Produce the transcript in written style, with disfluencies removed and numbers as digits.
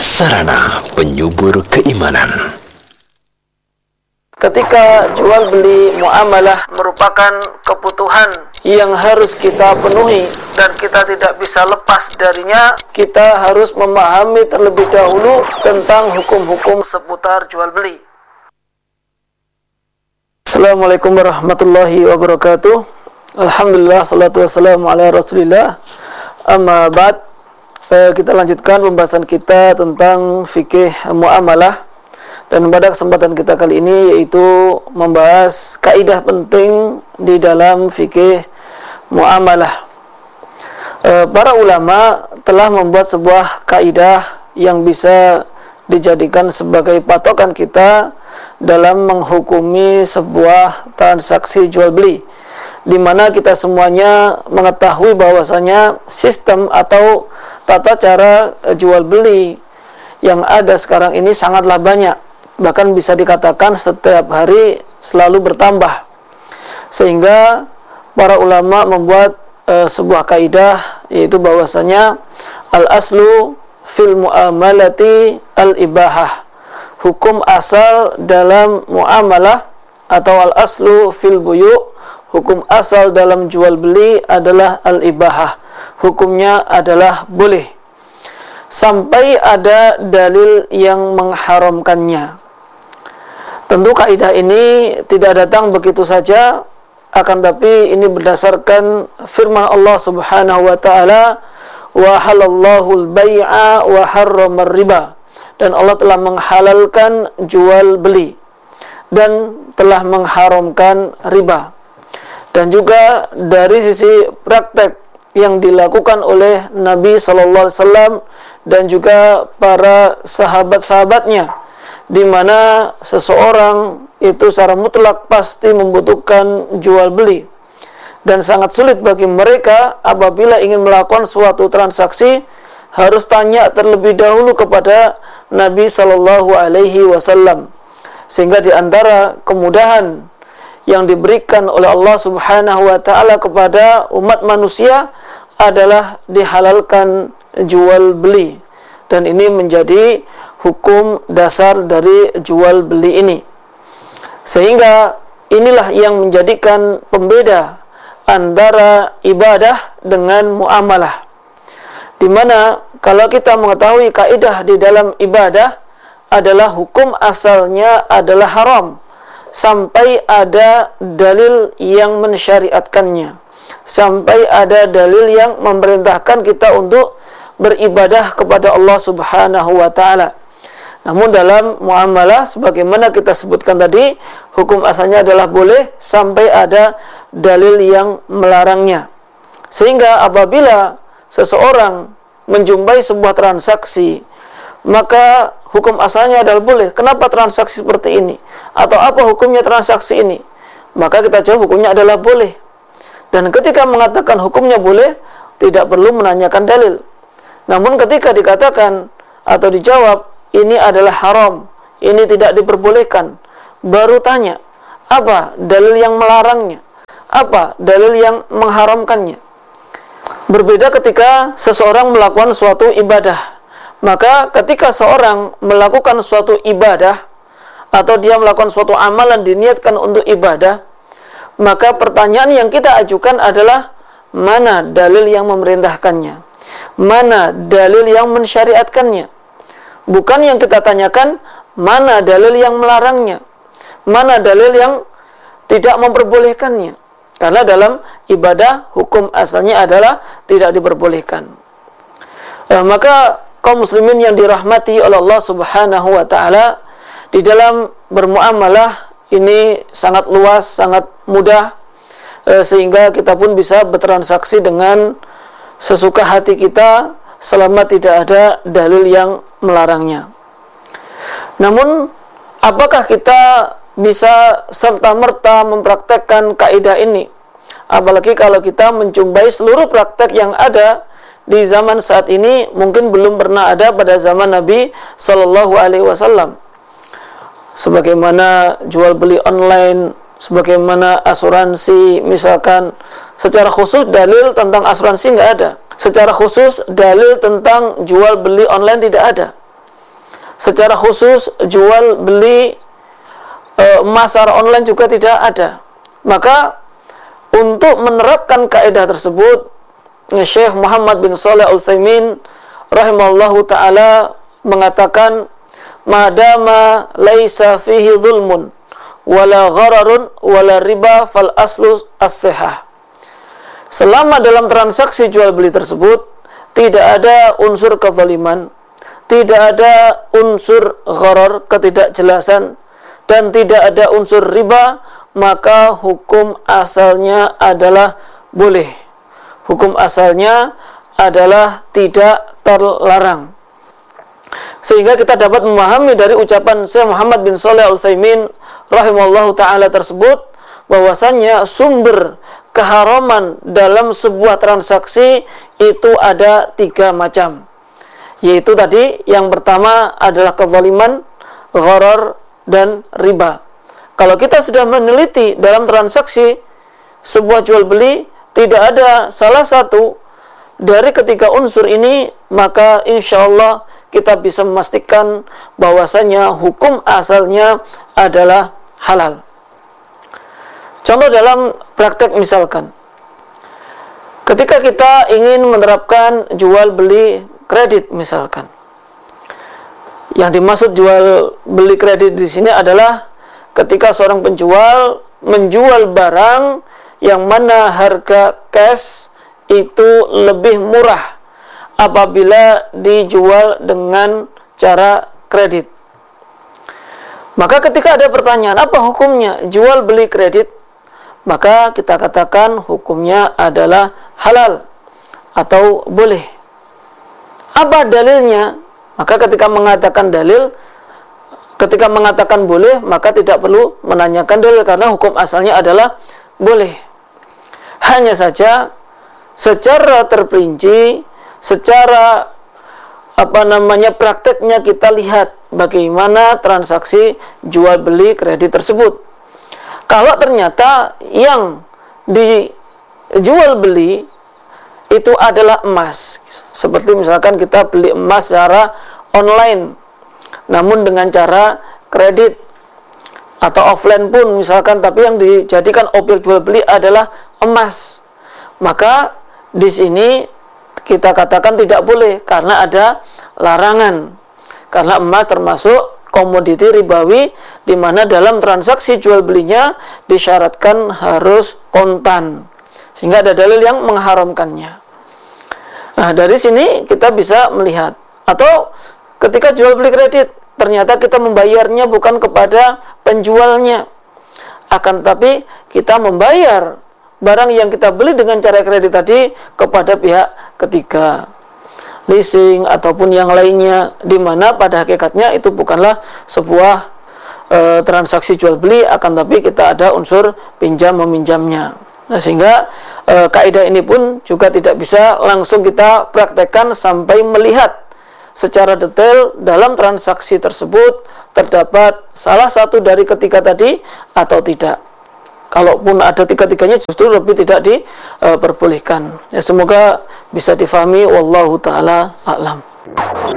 sarana penyubur keimanan. Ketika jual beli muamalah merupakan kebutuhan yang harus kita penuhi dan kita tidak bisa lepas darinya, kita harus memahami terlebih dahulu tentang hukum-hukum seputar jual beli. Assalamualaikum warahmatullahi wabarakatuh. Alhamdulillah, salatu wassalamu ala rasulillah. Amma ba'd. Kita lanjutkan pembahasan kita tentang fikih muamalah. Dan pada kesempatan kita kali ini yaitu membahas kaidah penting di dalam fikih muamalah. Para ulama telah membuat sebuah kaidah yang bisa dijadikan sebagai patokan kita dalam menghukumi sebuah transaksi jual beli, di mana kita semuanya mengetahui bahwasanya sistem atau tata cara jual beli yang ada sekarang ini sangatlah banyak. Bahkan bisa dikatakan setiap hari selalu bertambah. Sehingga para ulama membuat sebuah kaidah, yaitu bahwasanya al-aslu fil muamalati al-ibahah. Hukum asal dalam muamalah atau al-aslu fil buyu', hukum asal dalam jual beli adalah al-ibahah. Hukumnya adalah boleh sampai ada dalil yang mengharamkannya. Tentu kaidah ini tidak datang begitu saja, akan tapi ini berdasarkan firman Allah Subhanahu wa taala, wa halallahu al-bai'a wa harrama riba. Dan Allah telah menghalalkan jual beli dan telah mengharamkan riba. Dan juga dari sisi praktek yang dilakukan oleh Nabi sallallahu alaihi wasallam dan juga para sahabat-sahabatnya, di mana seseorang itu secara mutlak pasti membutuhkan jual beli, dan sangat sulit bagi mereka apabila ingin melakukan suatu transaksi harus tanya terlebih dahulu kepada Nabi sallallahu alaihi wasallam. Sehingga di antara kemudahan yang diberikan oleh Allah Subhanahu wa taala kepada umat manusia adalah dihalalkan jual beli, dan ini menjadi hukum dasar dari jual beli ini. Sehingga inilah yang menjadikan pembeda antara ibadah dengan muamalah, di mana kalau kita mengetahui kaidah di dalam ibadah adalah hukum asalnya adalah haram sampai ada dalil yang mensyariatkannya, sampai ada dalil yang memerintahkan kita untuk beribadah kepada Allah Subhanahu wa taala. Namun dalam muamalah sebagaimana kita sebutkan tadi, hukum asalnya adalah boleh sampai ada dalil yang melarangnya. Sehingga apabila seseorang menjumpai sebuah transaksi, maka hukum asalnya adalah boleh. Kenapa transaksi seperti ini? Atau apa hukumnya transaksi ini? Maka kita jawab hukumnya adalah boleh. Dan ketika mengatakan hukumnya boleh, tidak perlu menanyakan dalil. Namun ketika dikatakan atau dijawab ini adalah haram, ini tidak diperbolehkan, baru tanya, apa dalil yang melarangnya? Apa dalil yang mengharamkannya? Berbeda ketika seseorang melakukan suatu ibadah. Maka ketika seorang melakukan suatu ibadah atau dia melakukan suatu amalan diniatkan untuk ibadah, maka pertanyaan yang kita ajukan adalah mana dalil yang memerintahkannya? Mana dalil yang mensyariatkannya? Bukan yang kita tanyakan mana dalil yang melarangnya, mana dalil yang tidak memperbolehkannya. Karena dalam ibadah hukum asalnya adalah tidak diperbolehkan. Maka kaum muslimin yang dirahmati oleh Allah Subhanahu wa taala, di dalam bermuamalah ini sangat luas, sangat mudah, sehingga kita pun bisa bertransaksi dengan sesuka hati kita selama tidak ada dalil yang melarangnya. Namun, apakah kita bisa serta-merta mempraktekkan kaidah ini? Apalagi kalau kita menjumpai seluruh praktek yang ada di zaman saat ini, mungkin belum pernah ada pada zaman Nabi Sallallahu Alaihi Wasallam. Sebagaimana jual beli online, sebagaimana asuransi, misalkan secara khusus dalil tentang asuransi nggak ada. Secara khusus dalil tentang jual beli online tidak ada. secara khusus jual beli emas secara online juga tidak ada. Maka untuk menerapkan kaidah tersebut, Syekh Muhammad bin Shalih Al-Utsaimin rahimahullahu taala mengatakan, madama laisa fihi zulmun wala ghararun wala riba fal aslu as-sihah. Selama dalam transaksi jual beli tersebut tidak ada unsur kezaliman, tidak ada unsur gharar, ketidakjelasan, dan tidak ada unsur riba, maka hukum asalnya adalah boleh. Hukum asalnya adalah tidak terlarang. Sehingga kita dapat memahami dari ucapan Syekh Muhammad bin Shalih Al-Utsaimin rahimahullahu taala tersebut, bahwasannya sumber keharaman dalam sebuah transaksi itu ada 3 macam. Yaitu tadi yang pertama adalah kezaliman, gharar, dan riba. Kalau kita sudah meneliti dalam transaksi sebuah jual beli, tidak ada salah satu dari ketiga unsur ini, maka insya Allah kita bisa memastikan bahwasanya hukum asalnya adalah halal. Contoh dalam praktek misalkan, ketika kita ingin menerapkan jual beli kredit misalkan, yang dimaksud jual beli kredit di sini adalah ketika seorang penjual menjual barang yang mana harga cash itu lebih murah apabila dijual dengan cara kredit. Maka ketika ada pertanyaan, apa hukumnya jual beli kredit? Maka kita katakan hukumnya adalah halal atau boleh. Apa dalilnya? Maka ketika mengatakan dalil, ketika mengatakan boleh, maka tidak perlu menanyakan dalil karena hukum asalnya adalah boleh. Hanya saja secara terperinci, secara prakteknya kita lihat bagaimana transaksi jual beli kredit tersebut. Kalau ternyata yang dijual beli itu adalah emas, seperti misalkan kita beli emas secara online namun dengan cara kredit, atau offline pun misalkan, tapi yang dijadikan objek jual beli adalah emas, maka di sini kita katakan tidak boleh karena ada larangan. Karena emas termasuk komoditi ribawi, di mana dalam transaksi jual belinya disyaratkan harus kontan, sehingga ada dalil yang mengharamkannya. Nah, dari sini kita bisa melihat. Atau ketika jual beli kredit, ternyata kita membayarnya bukan kepada penjualnya, akan tetapi kita membayar barang yang kita beli dengan cara kredit tadi kepada pihak ketiga, leasing ataupun yang lainnya, di mana pada hakikatnya itu bukanlah sebuah transaksi jual beli, akan tapi kita ada unsur pinjam meminjamnya. Nah, sehingga kaidah ini pun juga tidak bisa langsung kita praktekkan sampai melihat secara detail dalam transaksi tersebut terdapat salah satu dari ketiga tadi atau tidak. Kalaupun ada tiga-tiganya justru lebih tidak diperbolehkan. Ya, semoga bisa difahami. Wallahu ta'ala a'lam.